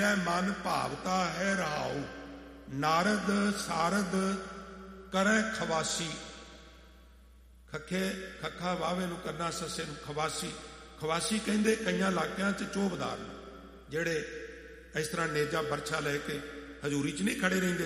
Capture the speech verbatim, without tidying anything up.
ਮਨ ਭਾਵਤਾ ਹੈ ਰਹਾਉ। ਨਾਰਦ ਸਾਰਦ ਕਰੈ ਖਵਾਸੀ। ਖੱਖੇ ਖੱਖਾ ਵਾਵੇ ਨੂੰ ਕਰਨਾ, ਸੱਸੇ ਨੂੰ ਖਵਾਸੀ। ਖਵਾਸੀ ਕਹਿੰਦੇ ਕਈਆਂ ਇਲਾਕਿਆਂ 'ਚ ਚੋਬਦਾਰ ਨੇ, ਜਿਹੜੇ ਇਸ ਤਰ੍ਹਾਂ ਨੇਜਾ ਬਰਛਾ ਲੈ ਕੇ ਹਜ਼ੂਰੀ 'ਚ ਨਹੀਂ ਖੜੇ ਰਹਿੰਦੇ,